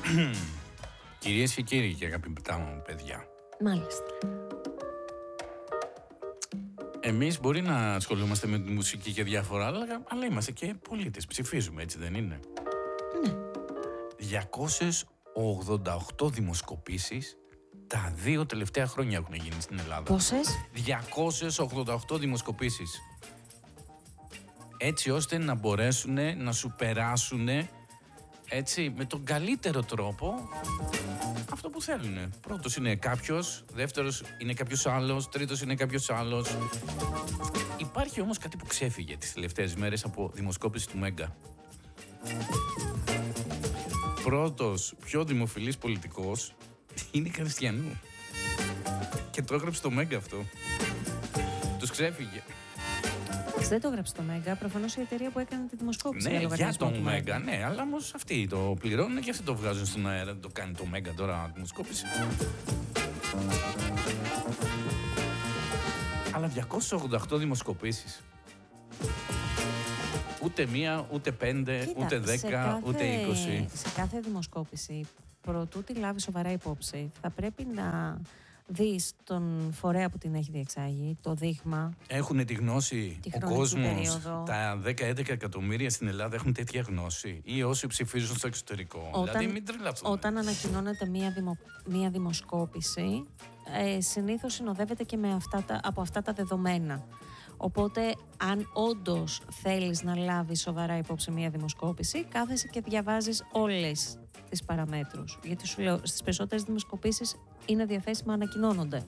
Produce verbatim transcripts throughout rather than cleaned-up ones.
Κυρίες και κύριοι και αγαπητά μου παιδιά. Μάλιστα. Εμείς μπορεί να ασχολούμαστε με τη μουσική και διάφορα άλλα, αλλά είμαστε και πολίτες. Ψηφίζουμε, έτσι δεν είναι? Ναι. διακόσιες ογδόντα οκτώ δημοσκοπήσεις τα δύο τελευταία χρόνια έχουν γίνει στην Ελλάδα. Πόσες? διακόσιες ογδόντα οκτώ δημοσκοπήσεις. Έτσι ώστε να μπορέσουν να σου περάσουν έτσι με τον καλύτερο τρόπο αυτό που θέλουν. Πρώτος είναι κάποιος, δεύτερος είναι κάποιος άλλος, τρίτος είναι κάποιος άλλος. Υπάρχει όμως κάτι που ξέφυγε τις τελευταίες μέρες από δημοσκόπηση του Μέγκα. Πρώτος πιο δημοφιλής πολιτικός είναι Χριστιανού. Και το έγραψε το Μέγκα αυτό. Τους ξέφυγε. Δεν το έγραψε το Μέγκα, προφανώς η εταιρεία που έκανε τη δημοσκόπηση. Ναι, για τον Μέγκα, ναι, αλλά όμως αυτοί το πληρώνουν και αυτοί το βγάζουν στον αέρα. Το κάνει το Μέγκα τώρα δημοσκόπηση. Αλλά διακόσιες ογδόντα οκτώ δημοσκοπήσεις. Ούτε μία, ούτε πέντε, Κοίτα, ούτε δέκα, κάθε, ούτε είκοσι. Σε κάθε δημοσκόπηση, προτού τη λάβει σοβαρά υπόψη, θα πρέπει να δεις τον φορέα που την έχει διεξάγει, το δείγμα. Έχουν τη γνώση τη ο κόσμος, περίοδο. τα δέκα με έντεκα εκατομμύρια στην Ελλάδα έχουν τέτοια γνώση, ή όσοι ψηφίζουν στο εξωτερικό. Όταν, δηλαδή μην τρελαθούμε. Όταν ανακοινώνεται μία, δημο, μία δημοσκόπηση, ε, συνήθως συνοδεύεται και με αυτά τα, από αυτά τα δεδομένα. Οπότε, αν όντως θέλεις να λάβεις σοβαρά υπόψη μία δημοσκόπηση, κάθεσαι και διαβάζεις όλες τις παραμέτρους. Γιατί σου λέω, στις περισσότερες δημοσκοπήσεις είναι διαθέσιμα, ανακοινώνονται.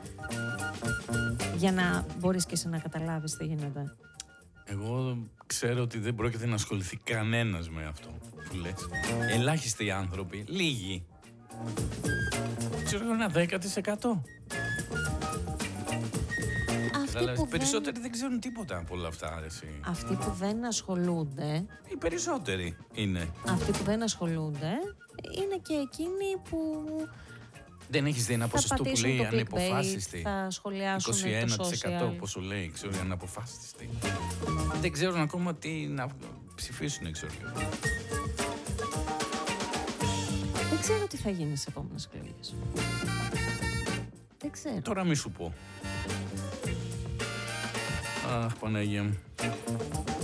Για να μπορείς και εσύ να καταλάβεις τι γίνεται. Εγώ ξέρω ότι δεν πρόκειται να ασχοληθεί κανένας με αυτό που λες. Ελάχιστοι άνθρωποι, λίγοι. Ξέρω ένα δέκα τοις εκατό. Αλλά οι περισσότεροι δεν... δεν ξέρουν τίποτα από όλα αυτά, αρέσει. Αυτοί που δεν ασχολούνται. Οι περισσότεροι είναι. Αυτοί που δεν ασχολούνται είναι και εκείνοι που. Δεν έχεις δει ένα ποσοστό που λέει ανεποφάσιστη. Θα σχολιάσουν είκοσι ένα τοις εκατό το social. πόσο λέει, ξέρω, αναποφάσιστη. Δεν ξέρουν ακόμα τι να ψηφίσουν, ξέρω. Δεν ξέρω τι θα γίνει στις επόμενες εκλογές. Δεν ξέρω. Τώρα μη σου πω. Αχ, Παναγία μου.